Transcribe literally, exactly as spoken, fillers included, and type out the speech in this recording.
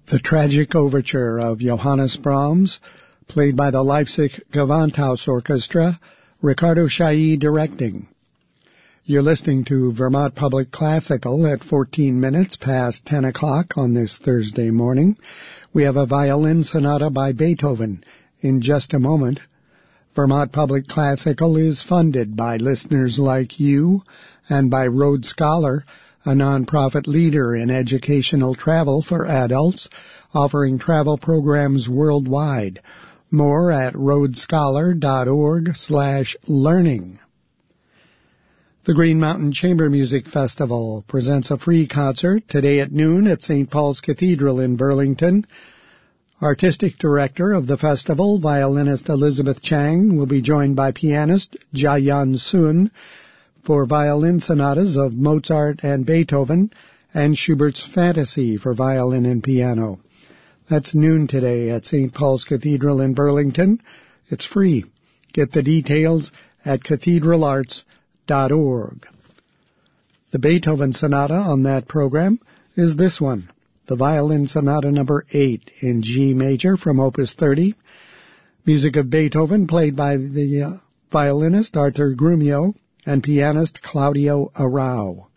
The Tragic Overture of Johannes Brahms, played by the Leipzig Gewandhaus Orchestra, Ricardo Chailly directing. You're listening to Vermont Public Classical at fourteen minutes past ten o'clock on this Thursday morning. We have a violin sonata by Beethoven in just a moment. Vermont Public Classical is funded by listeners like you and by Rhodes Scholar, a nonprofit leader in educational travel for adults, offering travel programs worldwide. More at rhodescholar.org slash learning. The Green Mountain Chamber Music Festival presents a free concert today at noon at Saint Paul's Cathedral in Burlington. Artistic director of the festival, violinist Elizabeth Chang, will be joined by pianist Jayan Sun for violin sonatas of Mozart and Beethoven, and Schubert's Fantasy for violin and piano. That's noon today at Saint Paul's Cathedral in Burlington. It's free. Get the details at cathedral arts dot org. The Beethoven sonata on that program is this one, the Violin Sonata number eight in G major from Opus thirty. Music of Beethoven played by the uh, violinist Arthur Grumio and pianist Claudio Arau.